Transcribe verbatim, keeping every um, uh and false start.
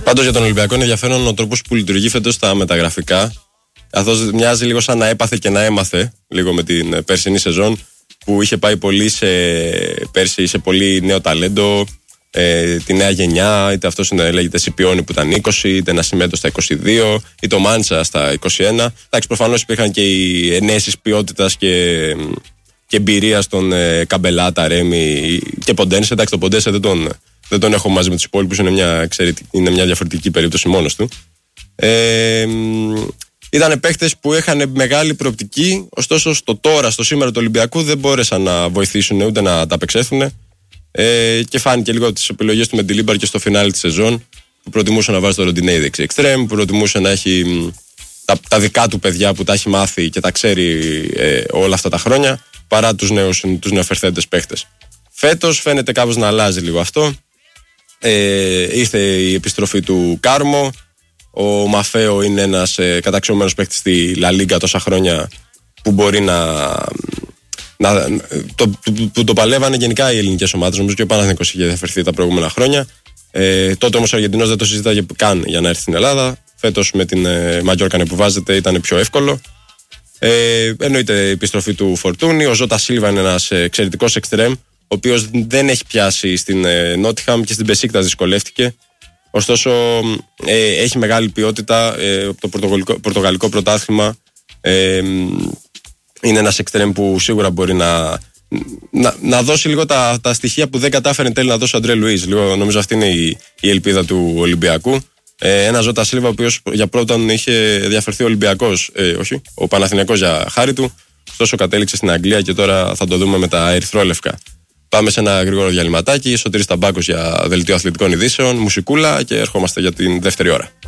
Πάντως για τον Ολυμπιακό είναι ενδιαφέρον ο τρόπος που λειτουργεί φέτος στα μεταγραφικά. Καθώς μοιάζει λίγο σαν να έπαθε και να έμαθε λίγο με την περσινή σεζόν, που είχε πάει πολύ σε, πέρσι σε πολύ νέο ταλέντο, ε, τη νέα γενιά, είτε αυτός είναι, λέγεται Σιπιόνι που ήταν είκοσι, είτε Νασιμέντο στα είκοσι δύο, είτε ο Μάντσα στα είκοσι ένα. Εντάξει, προφανώς υπήρχαν και οι ενέσεις ποιότητας και, και εμπειρία στον ε, Καμπελάτα, Ρέμι και Ποντένσε. Εντάξει, τον Ποντένσε δεν τον, δεν τον έχω μαζί με τους υπόλοιπους, είναι μια, είναι μια διαφορετική περίπτωση μόνος του. Ε, Ήταν παίχτες που είχαν μεγάλη προοπτική, ωστόσο στο τώρα, στο σήμερα του Ολυμπιακού δεν μπόρεσαν να βοηθήσουν ούτε να τα απεξέλθουν. Ε, και φάνηκε λίγο από τις επιλογές του Μεντιλίμπαρ και στο φινάλι της σεζόν, που προτιμούσε να βάζει το Ροντινέι δεξί εξτρέμ, που προτιμούσε να έχει τα, τα δικά του παιδιά που τα έχει μάθει και τα ξέρει ε, όλα αυτά τα χρόνια, παρά τους, νέους, τους νεοφερθέντες παίχτες. Φέτος φαίνεται κάπως να αλλάζει λίγο αυτό. Ε, ήρθε η επιστροφή του Κάρμο. Ο Μαφέο είναι ένας ε, καταξιωμένος παίκτης στη Λα Λίγκα τόσα χρόνια, που μπορεί να, να το, που, που το παλεύανε γενικά οι ελληνικές ομάδες. Νομίζω και ο Παναθηναϊκός είχε διαφερθεί τα προηγούμενα χρόνια. Ε, τότε όμως ο Αργεντινός δεν το συζήταγε καν για να έρθει στην Ελλάδα. Φέτος με την ε, Μαγιόρκα που βάζεται ήταν πιο εύκολο. Ε, εννοείται η επιστροφή του Φορτούνη. Ο Ζώτα Σίλβα είναι ένας εξαιρετικός εξτρέμ, ο οποίος δεν έχει πιάσει στην ε, Νότιχαμ και στην Μπεσίκτας δυσκολεύτηκε. Ωστόσο ε, έχει μεγάλη ποιότητα, ε, το πορτογαλικό, πορτογαλικό πρωτάθλημα ε, είναι ένας εξτρέμ που σίγουρα μπορεί να, να, να δώσει λίγο τα, τα στοιχεία που δεν κατάφερε εν τέλει να δώσει ο Αντρέ Λουίς. Λίγο, νομίζω αυτή είναι η, η ελπίδα του Ολυμπιακού. Ε, ένα Ζώτα Σίλβα ο οποίος για πρώτον είχε διαφερθεί ο Ολυμπιακός, ε, όχι, ο Παναθηναϊκός για χάρη του, ωστόσο κατέληξε στην Αγγλία και τώρα θα το δούμε με τα ερυθρόλευκα. Πάμε σε ένα γρήγορο διαλυματάκι. Σωτήρης Ταμπάκος για δελτίο αθλητικών ειδήσεων, μουσικούλα και ερχόμαστε για την δεύτερη ώρα.